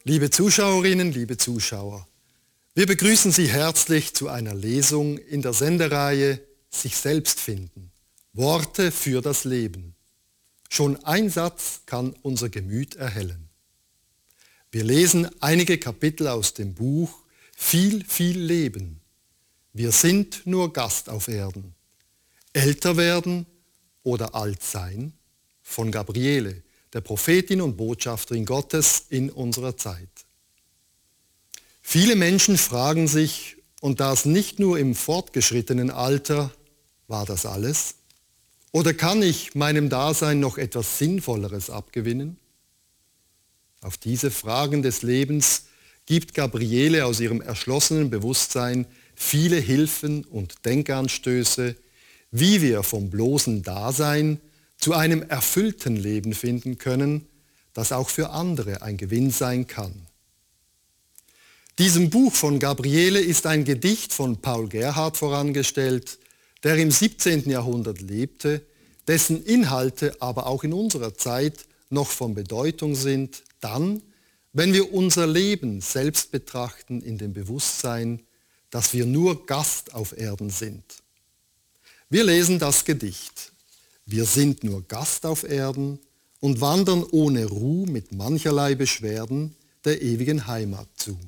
Liebe Zuschauerinnen, liebe Zuschauer, wir begrüßen Sie herzlich zu einer Lesung in der Sendereihe Sich selbst finden. Worte für das Leben. Schon ein Satz kann unser Gemüt erhellen. Wir lesen einige Kapitel aus dem Buch Viel, viel Leben. Wir sind nur Gast auf Erden. Älter werden oder alt sein? Von Gabriele, der Prophetin und Botschafterin Gottes in unserer Zeit. Viele Menschen fragen sich, und das nicht nur im fortgeschrittenen Alter, war das alles? Oder kann ich meinem Dasein noch etwas Sinnvolleres abgewinnen? Auf diese Fragen des Lebens gibt Gabriele aus ihrem erschlossenen Bewusstsein viele Hilfen und Denkanstöße, wie wir vom bloßen Dasein zu einem erfüllten Leben finden können, das auch für andere ein Gewinn sein kann. Diesem Buch von Gabriele ist ein Gedicht von Paul Gerhardt vorangestellt, der im 17. Jahrhundert lebte, dessen Inhalte aber auch in unserer Zeit noch von Bedeutung sind, dann, wenn wir unser Leben selbst betrachten in dem Bewusstsein, dass wir nur Gast auf Erden sind. Wir lesen das Gedicht. Wir sind nur Gast auf Erden und wandern ohne Ruhe mit mancherlei Beschwerden der ewigen Heimat zu.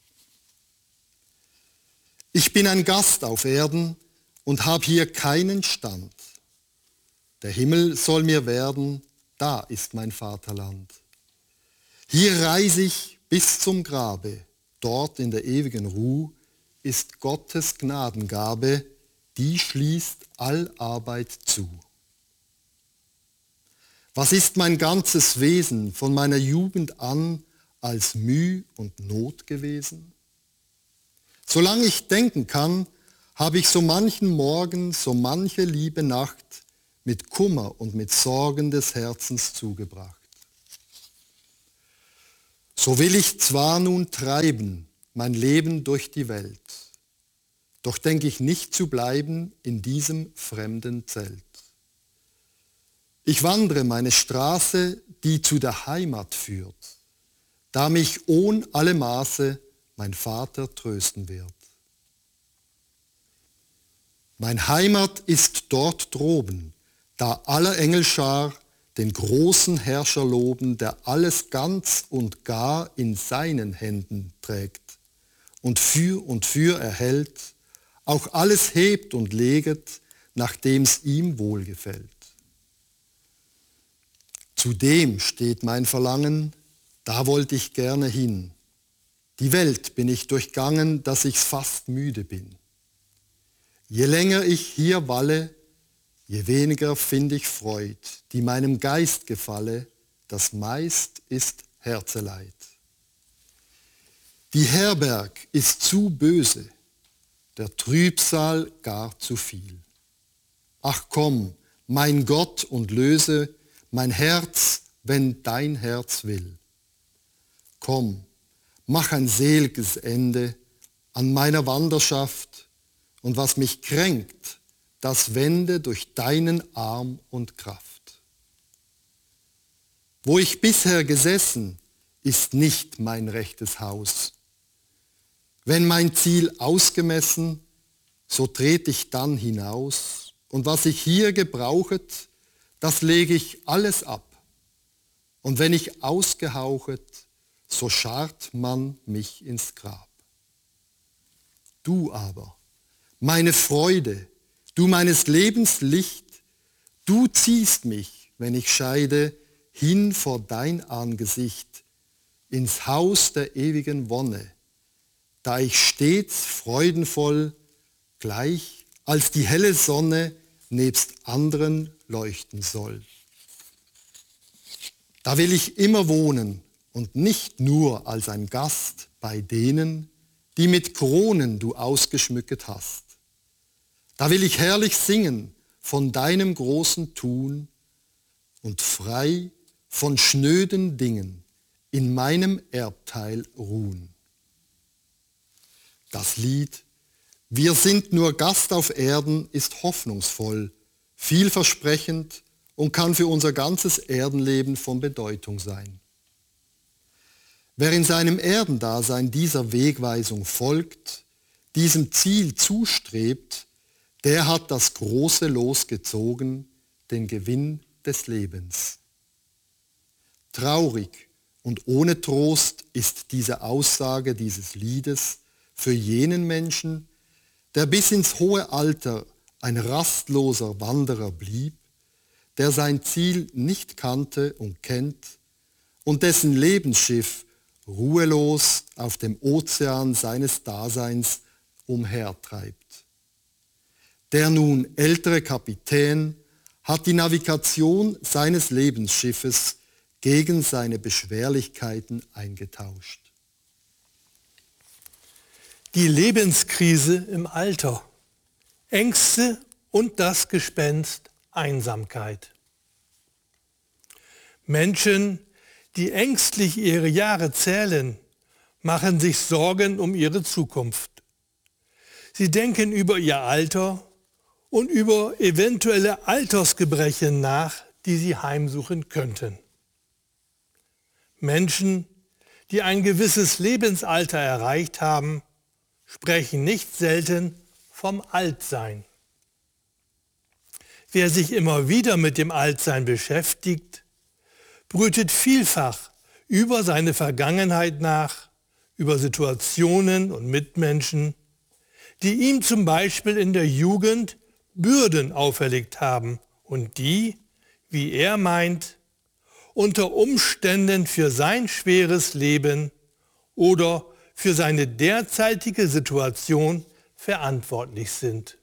Ich bin ein Gast auf Erden und hab hier keinen Stand. Der Himmel soll mir werden, da ist mein Vaterland. Hier reise ich bis zum Grabe, dort in der ewigen Ruhe ist Gottes Gnadengabe, die schließt all Arbeit zu. Was ist mein ganzes Wesen von meiner Jugend an als Müh und Not gewesen? Solange ich denken kann, habe ich so manchen Morgen, so manche liebe Nacht mit Kummer und mit Sorgen des Herzens zugebracht. So will ich zwar nun treiben, mein Leben durch die Welt, doch denke ich nicht zu bleiben in diesem fremden Zelt. Ich wandre meine Straße, die zu der Heimat führt, da mich ohn alle Maße mein Vater trösten wird. Mein Heimat ist dort droben, da aller Engelschar den großen Herrscher loben, der alles ganz und gar in seinen Händen trägt und für erhält, auch alles hebt und leget, nachdem's ihm wohlgefällt. Zudem steht mein Verlangen, da wollte ich gerne hin. Die Welt bin ich durchgangen, dass ich fast müde bin. Je länger ich hier walle, je weniger find ich Freud, die meinem Geist gefalle, das meist ist Herzeleid. Die Herberg ist zu böse, der Trübsal gar zu viel. Ach komm, mein Gott, und löse mein Herz, wenn dein Herz will. Komm, mach ein sel'ges Ende an meiner Wanderschaft, und was mich kränkt, das wende durch deinen Arm und Kraft. Wo ich bisher gesessen, ist nicht mein rechtes Haus. Wenn mein Ziel ausgemessen, so tret ich dann hinaus, und was ich hier gebrauchet, das lege ich alles ab. Und wenn ich ausgehauchet, so scharrt man mich ins Grab. Du aber, meine Freude, du meines Lebens Licht, du ziehst mich, wenn ich scheide, hin vor dein Angesicht, ins Haus der ewigen Wonne, da ich stets freudenvoll, gleich als die helle Sonne nebst anderen leuchten soll. Da will ich immer wohnen und nicht nur als ein Gast bei denen, die mit Kronen du ausgeschmücket hast. Da will ich herrlich singen von deinem großen Tun und frei von schnöden Dingen in meinem Erbteil ruhen. Das Lied Wir sind nur Gast auf Erden ist hoffnungsvoll, vielversprechend und kann für unser ganzes Erdenleben von Bedeutung sein. Wer in seinem Erdendasein dieser Wegweisung folgt, diesem Ziel zustrebt, der hat das große Los gezogen, den Gewinn des Lebens. Traurig und ohne Trost ist diese Aussage dieses Liedes für jenen Menschen, der bis ins hohe Alter ein rastloser Wanderer blieb, der sein Ziel nicht kannte und kennt und dessen Lebensschiff ruhelos auf dem Ozean seines Daseins umhertreibt. Der nun ältere Kapitän hat die Navigation seines Lebensschiffes gegen seine Beschwerlichkeiten eingetauscht. Die Lebenskrise im Alter, Ängste und das Gespenst Einsamkeit. Menschen, die ängstlich ihre Jahre zählen, machen sich Sorgen um ihre Zukunft. Sie denken über ihr Alter und über eventuelle Altersgebrechen nach, die sie heimsuchen könnten. Menschen, die ein gewisses Lebensalter erreicht haben, sprechen nicht selten vom Altsein. Wer sich immer wieder mit dem Altsein beschäftigt, brütet vielfach über seine Vergangenheit nach, über Situationen und Mitmenschen, die ihm zum Beispiel in der Jugend Bürden auferlegt haben und die, wie er meint, unter Umständen für sein schweres Leben oder für seine derzeitige Situation verantwortlich sind.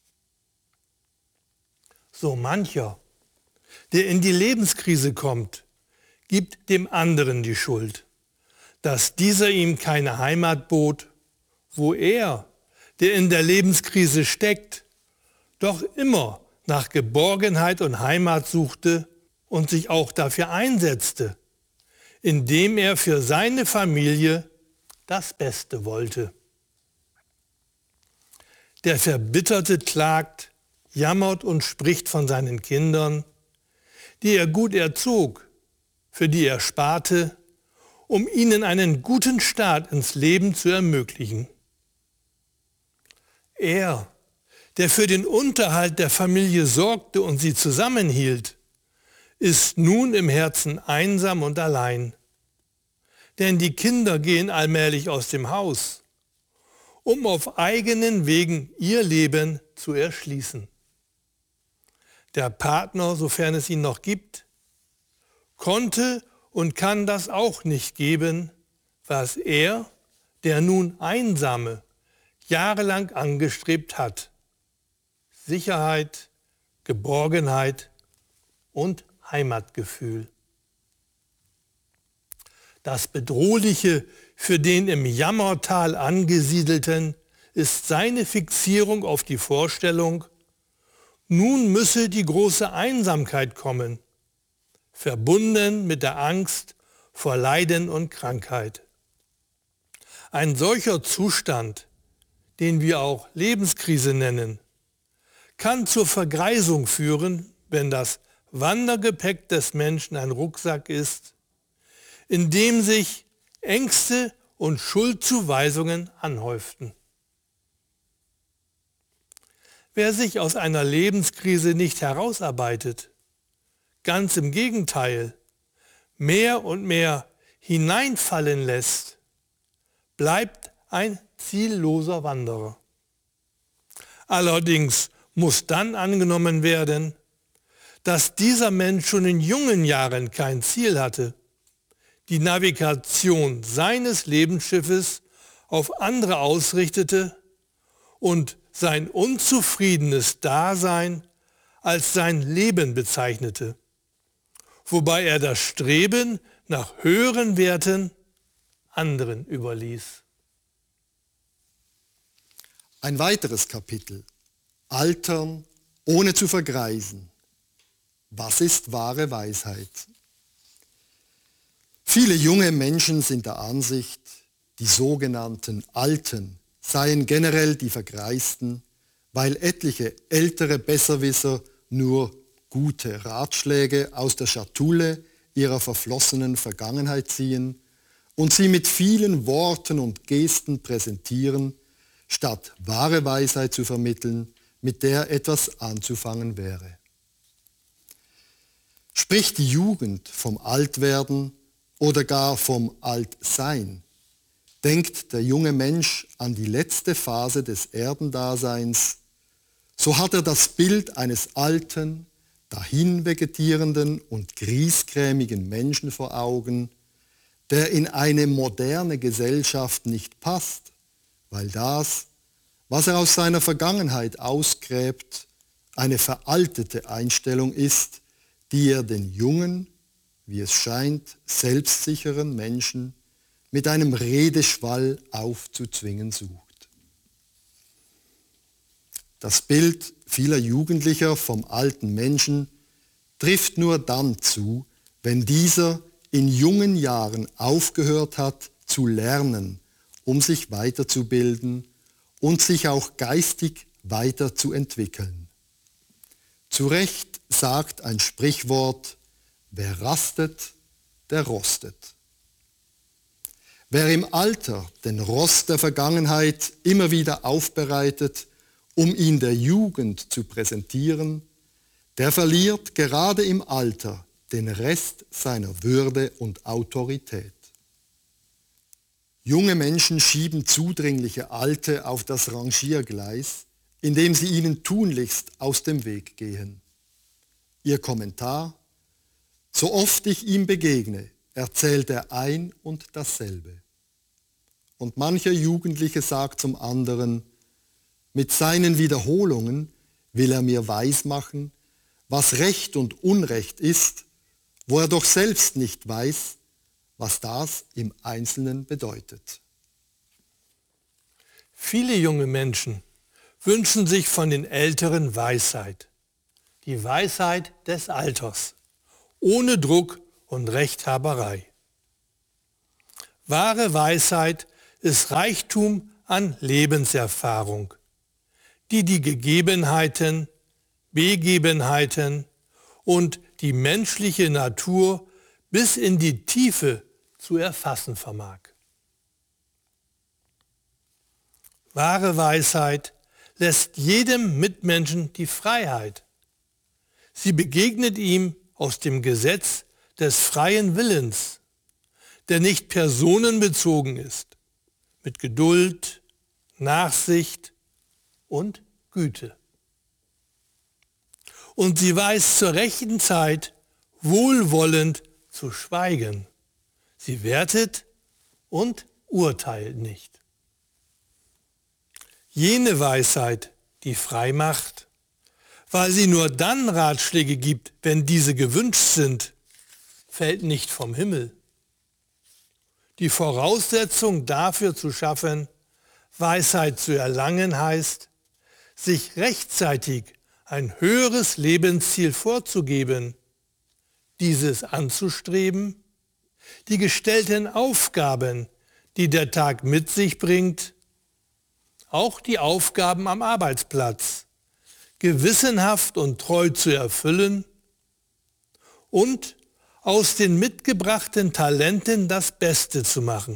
So mancher, der in die Lebenskrise kommt, gibt dem anderen die Schuld, dass dieser ihm keine Heimat bot, wo er, der in der Lebenskrise steckt, doch immer nach Geborgenheit und Heimat suchte und sich auch dafür einsetzte, indem er für seine Familie das Beste wollte. Der Verbitterte klagt, jammert und spricht von seinen Kindern, die er gut erzog, für die er sparte, um ihnen einen guten Start ins Leben zu ermöglichen. Er, der für den Unterhalt der Familie sorgte und sie zusammenhielt, ist nun im Herzen einsam und allein. Denn die Kinder gehen allmählich aus dem Haus, um auf eigenen Wegen ihr Leben zu erschließen. Der Partner, sofern es ihn noch gibt, konnte und kann das auch nicht geben, was er, der nun Einsame, jahrelang angestrebt hat. Sicherheit, Geborgenheit und Heimatgefühl. Das Bedrohliche für den im Jammertal Angesiedelten ist seine Fixierung auf die Vorstellung, nun müsse die große Einsamkeit kommen, verbunden mit der Angst vor Leiden und Krankheit. Ein solcher Zustand, den wir auch Lebenskrise nennen, kann zur Vergreisung führen, wenn das Wandergepäck des Menschen ein Rucksack ist, in dem sich Ängste und Schuldzuweisungen anhäuften. Wer sich aus einer Lebenskrise nicht herausarbeitet, ganz im Gegenteil, mehr und mehr hineinfallen lässt, bleibt ein zielloser Wanderer. Allerdings muss dann angenommen werden, dass dieser Mensch schon in jungen Jahren kein Ziel hatte, die Navigation seines Lebensschiffes auf andere ausrichtete und sein unzufriedenes Dasein als sein Leben bezeichnete, wobei er das Streben nach höheren Werten anderen überließ. Ein weiteres Kapitel: Altern ohne zu vergreisen. Was ist wahre Weisheit? Viele junge Menschen sind der Ansicht, die sogenannten Alten seien generell die Vergreisten, weil etliche ältere Besserwisser nur gute Ratschläge aus der Schatulle ihrer verflossenen Vergangenheit ziehen und sie mit vielen Worten und Gesten präsentieren, statt wahre Weisheit zu vermitteln, mit der etwas anzufangen wäre. Spricht die Jugend vom Altwerden oder gar vom Altsein, denkt der junge Mensch an die letzte Phase des Erdendaseins, so hat er das Bild eines alten, dahinvegetierenden und griesgrämigen Menschen vor Augen, der in eine moderne Gesellschaft nicht passt, weil das, was er aus seiner Vergangenheit ausgräbt, eine veraltete Einstellung ist, die er den jungen, wie es scheint, selbstsicheren Menschen mit einem Redeschwall aufzuzwingen sucht. Das Bild vieler Jugendlicher vom alten Menschen trifft nur dann zu, wenn dieser in jungen Jahren aufgehört hat zu lernen, um sich weiterzubilden und sich auch geistig weiterzuentwickeln. Zu Recht sagt ein Sprichwort: Wer rastet, der rostet. Wer im Alter den Rost der Vergangenheit immer wieder aufbereitet, um ihn der Jugend zu präsentieren, der verliert gerade im Alter den Rest seiner Würde und Autorität. Junge Menschen schieben zudringliche Alte auf das Rangiergleis, indem sie ihnen tunlichst aus dem Weg gehen. Ihr Kommentar: So oft ich ihm begegne, erzählt er ein und dasselbe. Und mancher Jugendliche sagt zum anderen: Mit seinen Wiederholungen will er mir weismachen, was Recht und Unrecht ist, wo er doch selbst nicht weiß, was das im Einzelnen bedeutet. Viele junge Menschen wünschen sich von den Älteren Weisheit. Die Weisheit des Alters, ohne Druck und Rechthaberei. Wahre Weisheit ist Reichtum an Lebenserfahrung, die die Gegebenheiten, Begebenheiten und die menschliche Natur bis in die Tiefe zu erfassen vermag. Wahre Weisheit lässt jedem Mitmenschen die Freiheit. Sie begegnet ihm aus dem Gesetz des freien Willens, der nicht personenbezogen ist, mit Geduld, Nachsicht und Güte. Und sie weiß zur rechten Zeit wohlwollend zu schweigen. Sie wertet und urteilt nicht. Jene Weisheit, die frei macht, weil sie nur dann Ratschläge gibt, wenn diese gewünscht sind, fällt nicht vom Himmel. Die Voraussetzung dafür zu schaffen, Weisheit zu erlangen, heißt, sich rechtzeitig ein höheres Lebensziel vorzugeben, dieses anzustreben, die gestellten Aufgaben, die der Tag mit sich bringt, auch die Aufgaben am Arbeitsplatz, gewissenhaft und treu zu erfüllen und aus den mitgebrachten Talenten das Beste zu machen.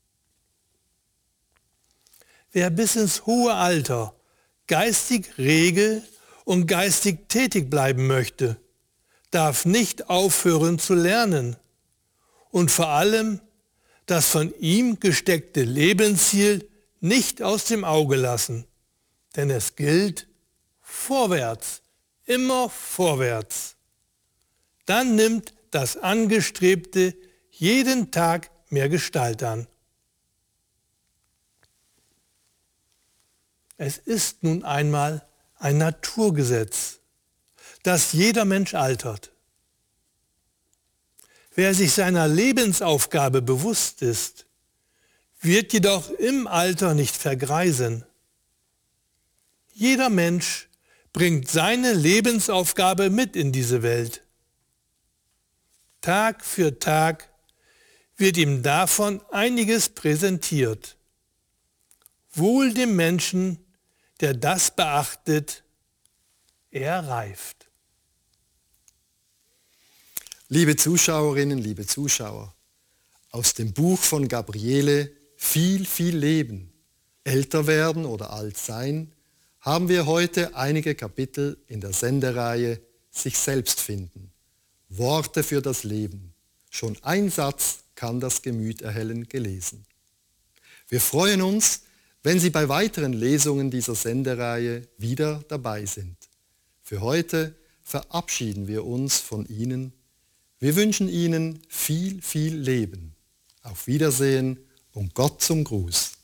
Wer bis ins hohe Alter geistig rege und geistig tätig bleiben möchte, darf nicht aufhören zu lernen und vor allem das von ihm gesteckte Lebensziel nicht aus dem Auge lassen, denn es gilt vorwärts, immer vorwärts. Dann nimmt das Angestrebte jeden Tag mehr Gestalt an. Es ist nun einmal ein Naturgesetz, dass jeder Mensch altert. Wer sich seiner Lebensaufgabe bewusst ist, wird jedoch im Alter nicht vergreisen. Jeder Mensch bringt seine Lebensaufgabe mit in diese Welt. Tag für Tag wird ihm davon einiges präsentiert. Wohl dem Menschen, der das beachtet, er reift. Liebe Zuschauerinnen, liebe Zuschauer, Aus dem Buch von Gabriele Viel, viel Leben, älter werden oder alt sein, haben wir heute einige Kapitel in der Sendereihe Sich selbst finden. Worte für das Leben. Schon ein Satz kann das Gemüt erhellen, gelesen. Wir freuen uns, wenn Sie bei weiteren Lesungen dieser Sendereihe wieder dabei sind. Für heute verabschieden wir uns von Ihnen. Wir wünschen Ihnen viel, viel Leben. Auf Wiedersehen und Gott zum Gruß.